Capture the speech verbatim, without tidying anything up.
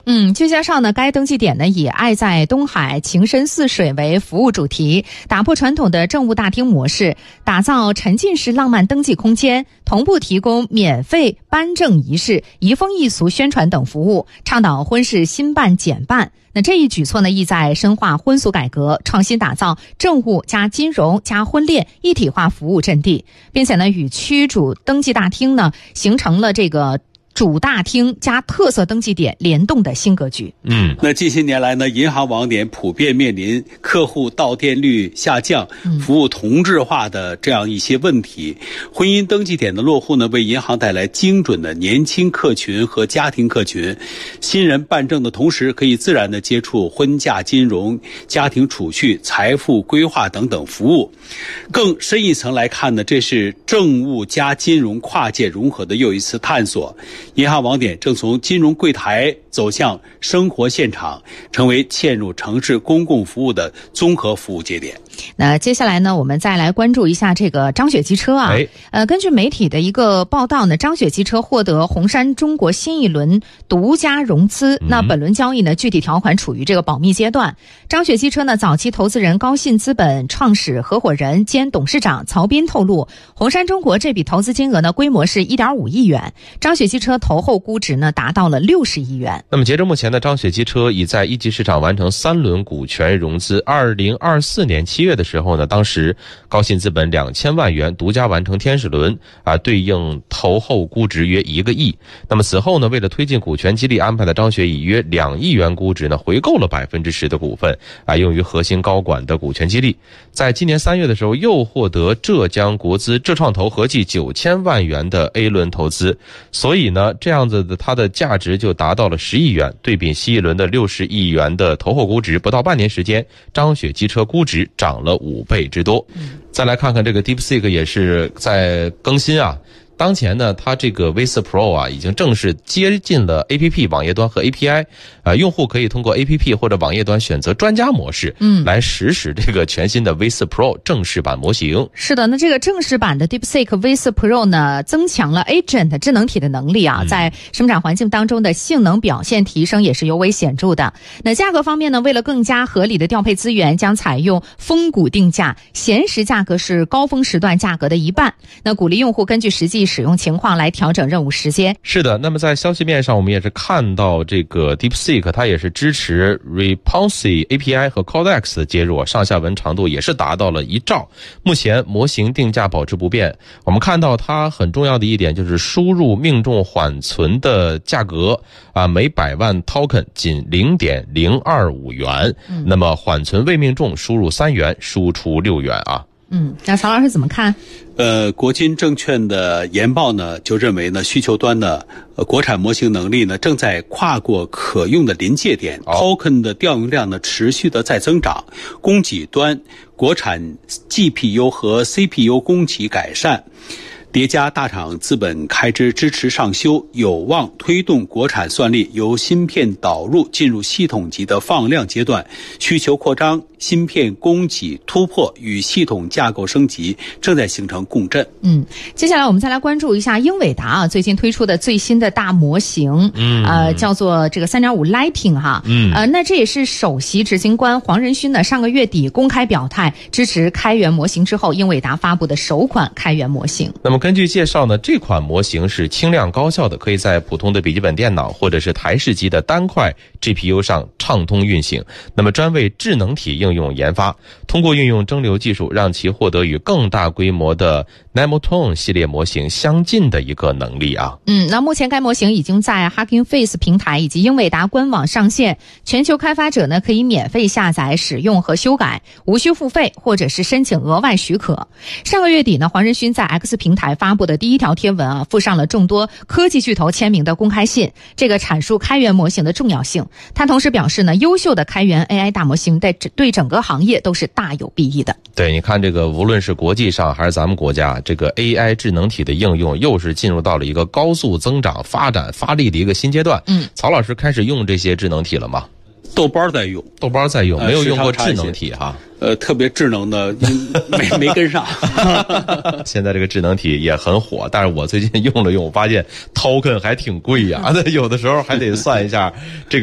嗯，就加上呢，该登记点呢以爱在东海、情深似水为服务主题，打破传统的政务大厅模式，打造沉浸式浪漫登记空间，同步提供免费颁证仪式、移风易俗宣传等服务，倡导婚事新办简办。那这一举措呢，意在深化婚俗改革，创新打造政务加金融加婚恋一体化服务阵地，并且呢，与区主登记大厅呢形成了这个主大厅加特色登记点联动的新格局。 嗯，那近些年来呢，银行网点普遍面临客户到店率下降、服务同质化的这样一些问题。婚姻登记点的落户呢，为银行带来精准的年轻客群和家庭客群。新人办证的同时，可以自然的接触婚嫁金融、家庭储蓄、财富规划等等服务。更深一层来看呢，这是政务加金融跨界融合的又一次探索。银行网点正从金融柜台走向生活现场，成为嵌入城市公共服务的综合服务节点。 那接下来呢，我们再来关注一下这个张雪机车啊。 哎、 呃，根据媒体的一个报道呢，张雪机车获得红杉中国新一轮独家融资。那本轮交易呢，具体条款处于这个保密阶段。张雪机车呢，早期投资人高信资本创始合伙人兼董事长曹斌透露，红杉中国这笔投资金额呢，规模是 一点五亿元，张雪机车投后估值呢，达到了六十亿元。 那么截至目前呢，张雪机车已在一级市场完成三轮股权融资。二零二四年七月的时候呢，当时高信资本两千万元独家完成天使轮啊，对应投后估值约一个亿。那么此后呢，为了推进股权激励安排的张雪以约两亿元估值呢，回购了百分之十的股份啊，用于核心高管的股权激励。在今年三月的时候，又获得浙江国资浙创投合计九千万元的 A 轮投资，所以呢，这样子的它的价值就达到了十亿元。对比新一轮的六十亿元的投后估值，不到半年时间，张雪机车估值涨了五倍之多。再来看看这个 DeepSeek 也是在更新啊。当前呢，它这个 V 四 Pro 啊，已经正式接进了 A P P 网页端和 A P I， 啊、呃，用户可以通过 A P P 或者网页端选择专家模式，嗯，来实时这个全新的 V 四 Pro 正式版模型。是的，那这个正式版的 DeepSeek V 四 Pro 呢，增强了 Agent 智能体的能力啊，嗯、在生产环境当中的性能表现提升也是尤为显著的。那价格方面呢，为了更加合理的调配资源，将采用峰谷定价，闲时价格是高峰时段价格的一半。那鼓励用户根据实际使用情况来调整任务时间。是的，那么在消息面上我们也是看到这个 DeepSeek 它也是支持 Responsive A P I 和 Codex 的接入，上下文长度也是达到了一兆。目前模型定价保持不变。我们看到它很重要的一点就是输入命中缓存的价格啊，每百万 token 仅 零点零二五元、嗯、那么缓存未命中输入三元，输出六元啊。嗯，那曹老师怎么看？ 呃，国金证券的研报呢，就认为呢，需求端的呃国产模型能力呢，正在跨过可用的临界点、哦、，token 的调用量呢，持续的在增长，供给端国产 G P U 和 C P U 供给改善。叠加大厂资本开支支持上修，有望推动国产算力由芯片导入进入系统级的放量阶段，需求扩张、芯片供给突破与系统架构升级正在形成共振。嗯， 接下来我们再来关注一下英伟达啊最近推出的最新的大模型，嗯，呃，叫做这个 三点五 Lighting 哈，嗯，呃，那这也是首席执行官黄仁勋呢上个月底公开表态支持开源模型之后，英伟达发布的首款开源模型。 那么根据介绍呢，这款模型是轻量高效的，可以在普通的笔记本电脑或者是台式机的单块 G P U 上畅通运行。那么专为智能体应用研发，通过运用蒸馏技术，让其获得与更大规模的 Nemotone 系列模型相近的一个能力啊。 嗯，那目前该模型已经在 Hugging Face 平台以及英伟达官网上线，全球开发者呢可以免费下载、使用和修改，无需付费或者是申请额外许可。上个月底呢，黄仁勋在 X 平台发布的第一条贴文啊，附上了众多科技巨头签名的公开信，这个阐述开源模型的重要性。他同时表示呢，优秀的开源 A I 大模型对对整个行业都是大有裨益的。 对，你看这个无论是国际上还是咱们国家，这个 A I 智能体的应用又是进入到了一个高速增长、发展发力的一个新阶段。嗯，曹老师开始用这些智能体了吗？ 豆包在用， 豆包在用，没有用过智能体哈。 呃，特别智能的没没跟上。 现在这个智能体也很火，但是我最近用了用，我发现 token 还挺贵呀、啊，有的时候还得算一下这个。